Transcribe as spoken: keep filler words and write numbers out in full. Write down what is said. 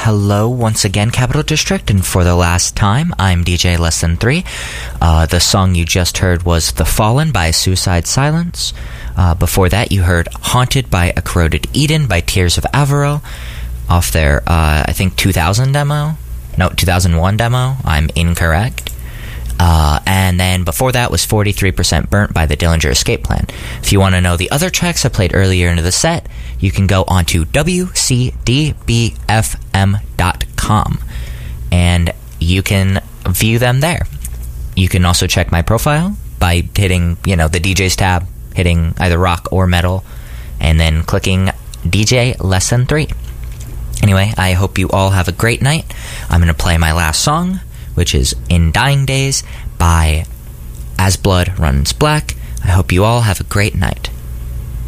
hello once again, Capital District, and for the last time, I'm D J Less Than Three. Uh, the song you just heard was The Fallen by Suicide Silence. Uh, before that, you heard Haunted by A Corroded Eden by Tears of Averil off their, uh, I think, two thousand demo? No, two thousand one demo. I'm incorrect. Uh, and then before that was forty-three percent Burnt by the Dillinger Escape Plan. If you want to know the other tracks I played earlier into the set, you can go onto W C D B F M dot com and you can view them there. You can also check my profile by hitting, you know, the D Js tab, hitting either rock or metal, and then clicking D J Less Than Three. Anyway, I hope you all have a great night. I'm going to play my last song, which is In Dying Days by As Blood Runs Black. I hope you all have a great night.